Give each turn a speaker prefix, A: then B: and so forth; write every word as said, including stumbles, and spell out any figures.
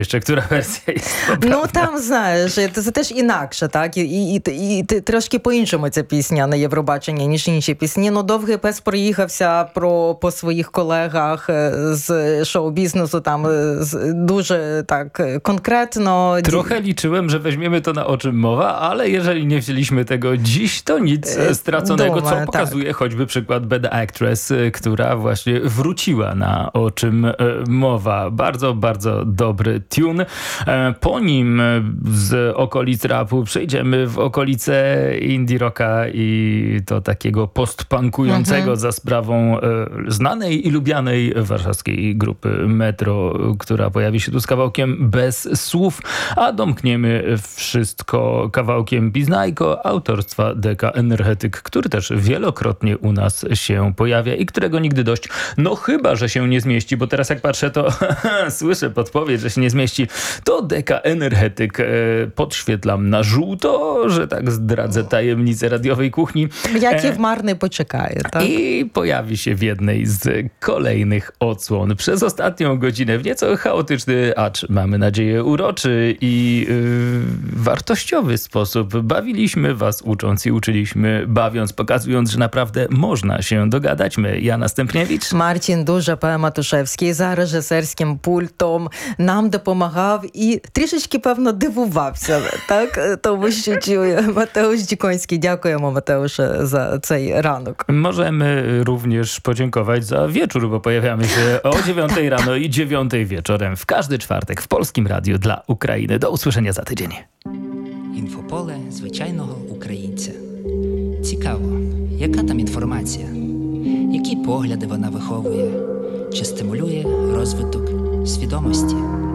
A: Jeszcze która wersja jest poprawna?
B: Ну, там, знаєш, це теж інакше, так? І, і, і, і трошки по-іншому ця пісня на Євробаченні, ніж інші пісні. Ну, Довгий пес проїхався про, по своїх колегах з шоу-бізнесу, там з, дуже tak konkretno.
A: Trochę liczyłem, że weźmiemy to na O czym mowa, ale jeżeli nie wzięliśmy tego dziś, to nic straconego,
B: Duma,
A: co pokazuje
B: tak.
A: choćby przykład Bad Actress, która właśnie wróciła na O czym mowa. Bardzo, bardzo dobry tune. Po nim z okolic rapu przejdziemy w okolice indie rocka i to takiego postpunkującego mhm. za sprawą znanej i lubianej warszawskiej grupy Metro, która pojawi się tu z kawałkiem Bez słów, a domkniemy wszystko kawałkiem Biznajko autorstwa Deka Energetyk, który też wielokrotnie u nas się pojawia i którego nigdy dość. No chyba, że się nie zmieści, bo teraz jak patrzę, to słyszę podpowiedź, że się nie zmieści. To Deka Energetyk e, podświetlam na żółto, że tak zdradzę tajemnicę radiowej kuchni.
B: Jakie w marnej poczekaje, tak?
A: I pojawi się w jednej z kolejnych odsłon. Przez ostatnią godzinę w nieco chaotyczny, acz mamy nadzieję uroczy i yy, wartościowy sposób bawiliśmy was, ucząc i uczyliśmy, bawiąc, pokazując, że naprawdę można się dogadać. My, Jana Stępniewicz,
B: Marcin Duża, Матушевський за режисерським пультом нам допомагав і трішечки, певно, дивувався, так? Тому що чує Mateusz Dzikoński. Дякуємо, Mateusze, za цей ранок.
A: Możemy również podziękować za wieczór, bo pojawiamy się o dziewiątej rano i dziewiątej wieczorem w każdy czwartek w Polskim Radiu dla Ukrainy. Do usłyszenia za tydzień.
C: Інфополе звичайного українця. Цікаво, яка там інформація? Які погляди вона виховує? Чи стимулює розвиток свідомості?